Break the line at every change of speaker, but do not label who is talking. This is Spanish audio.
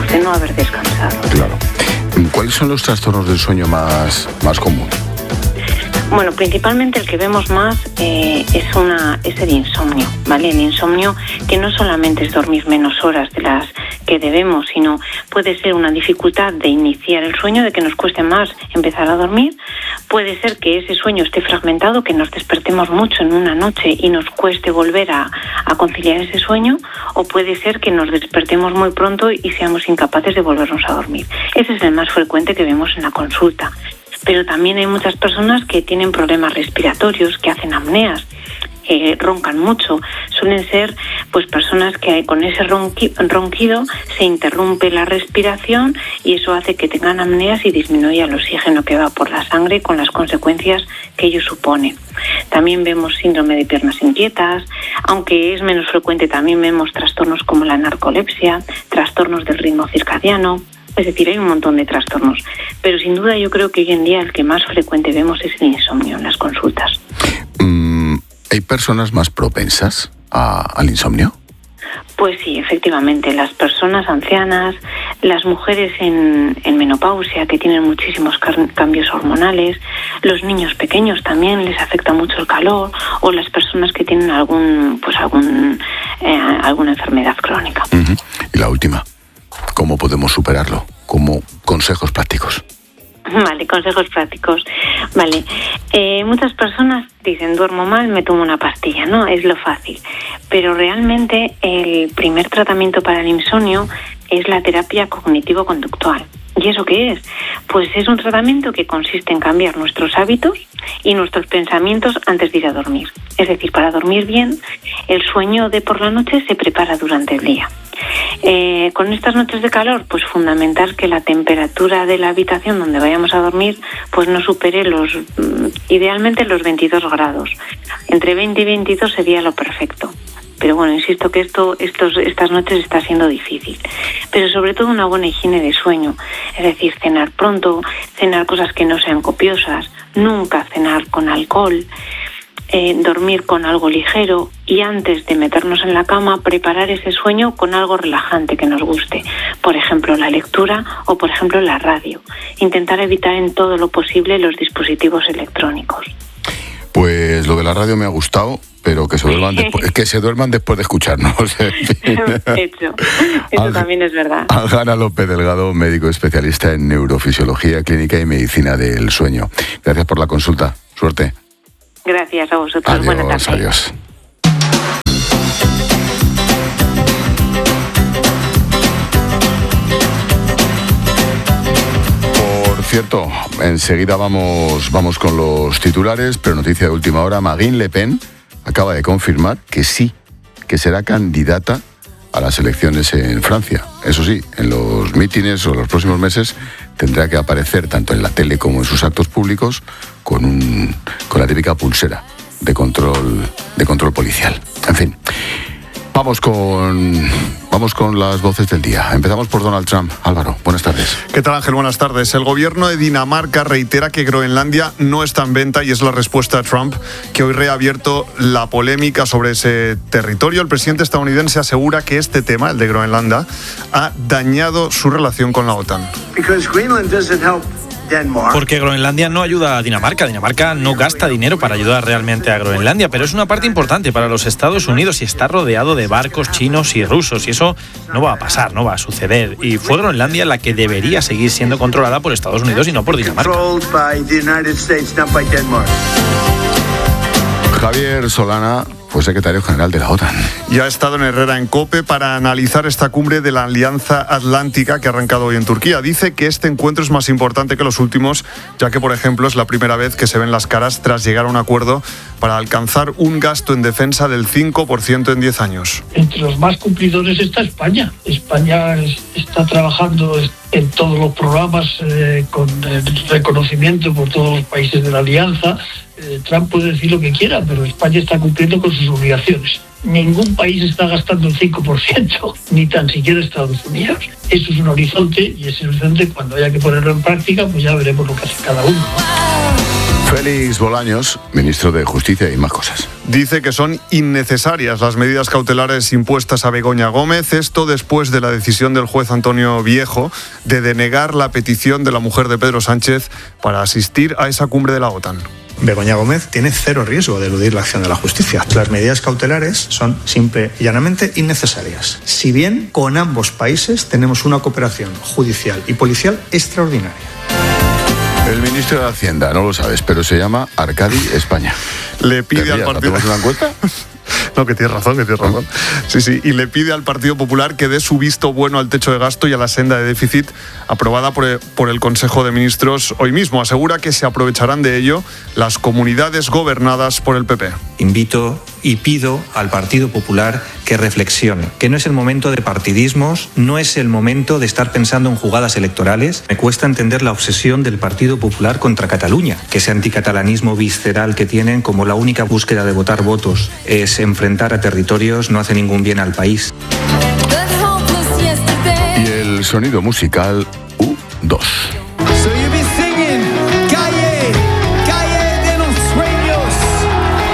de no haber descansado.
Claro. ¿Cuáles son los trastornos del sueño más comunes?
Bueno, principalmente el que vemos más es el insomnio, ¿vale? El insomnio que no solamente es dormir menos horas de las que debemos, sino puede ser una dificultad de iniciar el sueño, de que nos cueste más empezar a dormir. Puede ser que ese sueño esté fragmentado, que nos despertemos mucho en una noche y nos cueste volver a conciliar ese sueño, o puede ser que nos despertemos muy pronto y seamos incapaces de volvernos a dormir. Ese es el más frecuente que vemos en la consulta. Pero también hay muchas personas que tienen problemas respiratorios, que hacen apneas, roncan mucho. Suelen ser pues personas que con ese ronquido se interrumpe la respiración y eso hace que tengan apneas y disminuya el oxígeno que va por la sangre con las consecuencias que ello supone. También vemos síndrome de piernas inquietas, aunque es menos frecuente también vemos trastornos como la narcolepsia, trastornos del ritmo circadiano. Es decir, hay un montón de trastornos, pero sin duda yo creo que hoy en día el que más frecuente vemos es el insomnio en las consultas.
¿Hay personas más propensas al insomnio?
Pues sí, efectivamente, las personas ancianas, las mujeres en menopausia que tienen muchísimos cambios hormonales, los niños pequeños también les afecta mucho el calor, o las personas que tienen alguna enfermedad crónica.
Uh-huh. Y la última, ¿cómo podemos superarlo? Como consejos prácticos.
Vale, consejos prácticos. Vale, muchas personas dicen, duermo mal, me tomo una pastilla, ¿no? Es lo fácil. Pero realmente el primer tratamiento para el insomnio es la terapia cognitivo-conductual. ¿Y eso qué es? Pues es un tratamiento que consiste en cambiar nuestros hábitos y nuestros pensamientos antes de ir a dormir. Es decir, para dormir bien, el sueño de por la noche se prepara durante el día. Con estas noches de calor, pues fundamental que la temperatura de la habitación donde vayamos a dormir pues no supere idealmente los 22 grados. Entre 20 y 22 sería lo perfecto. Pero bueno, insisto que estas noches está siendo difícil. Pero sobre todo una buena higiene de sueño. Es decir, cenar pronto, cenar cosas que no sean copiosas, nunca cenar con alcohol, dormir con algo ligero y antes de meternos en la cama preparar ese sueño con algo relajante que nos guste. Por ejemplo, la lectura o por ejemplo la radio. Intentar evitar en todo lo posible los dispositivos electrónicos.
Pues lo de la radio me ha gustado, pero que se duerman después de escucharnos.
Eso también es verdad.
Alhana López Delgado, médico especialista en neurofisiología clínica y medicina del sueño. Gracias por la consulta. Suerte.
Gracias a vosotros.
Adiós,
buenas tardes.
Adiós. Por cierto, enseguida vamos con los titulares, pero noticia de última hora, Marine Le Pen acaba de confirmar que sí, que será candidata a las elecciones en Francia. Eso sí, en los mítines o los próximos meses tendrá que aparecer tanto en la tele como en sus actos públicos con la típica pulsera de control policial. En fin, vamos con las voces del día. Empezamos por Donald Trump. Álvaro, buenas tardes.
¿Qué tal, Ángel? Buenas tardes. El gobierno de Dinamarca reitera que Groenlandia no está en venta y es la respuesta a Trump, que hoy ha reabierto la polémica sobre ese territorio. El presidente estadounidense asegura que este tema, el de Groenlandia, ha dañado su relación con la OTAN.
Porque Groenlandia no ayuda a Dinamarca. Dinamarca no gasta dinero para ayudar realmente a Groenlandia, pero es una parte importante para los Estados Unidos y está rodeado de barcos chinos y rusos, y eso no va a pasar, no va a suceder. Y fue Groenlandia la que debería seguir siendo controlada por Estados Unidos y no por Dinamarca.
Javier Solana fue secretario general de la OTAN.
Y ha estado en Herrera en COPE para analizar esta cumbre de la Alianza Atlántica que ha arrancado hoy en Turquía. Dice que este encuentro es más importante que los últimos, ya que, por ejemplo, es la primera vez que se ven las caras tras llegar a un acuerdo para alcanzar un gasto en defensa del 5% en 10 años.
Entre los más cumplidores está España. España está trabajando en todos los programas con el reconocimiento por todos los países de la Alianza. Trump puede decir lo que quiera, pero España está cumpliendo con sus obligaciones. Ningún país está gastando el 5%, ni tan siquiera Estados Unidos. Eso es un horizonte, y ese horizonte, cuando haya que ponerlo en práctica, pues ya veremos lo que hace cada uno.
Félix Bolaños, ministro de Justicia y más cosas.
Dice que son innecesarias las medidas cautelares impuestas a Begoña Gómez, esto después de la decisión del juez Antonio Viejo de denegar la petición de la mujer de Pedro Sánchez para asistir a esa cumbre de la OTAN.
Begoña Gómez tiene cero riesgo de eludir la acción de la justicia. Las medidas cautelares son simple y llanamente innecesarias. Si bien con ambos países tenemos una cooperación judicial y policial extraordinaria.
El ministro de Hacienda, no lo sabes, pero se llama Arcadi España.
Le pide al partido...
¿Hacemos una encuesta?
No, que tienes razón. Sí, y le pide al Partido Popular que dé su visto bueno al techo de gasto y a la senda de déficit aprobada por el Consejo de Ministros hoy mismo. Asegura que se aprovecharán de ello las comunidades gobernadas por el PP.
Invito y pido al Partido Popular que reflexione, que no es el momento de partidismos, no es el momento de estar pensando en jugadas electorales. Me cuesta entender la obsesión del Partido Popular contra Cataluña, que ese anticatalanismo visceral que tienen como la única búsqueda de votar votos es enfrentar a territorios, no hace ningún bien al país.
Y el sonido musical U2.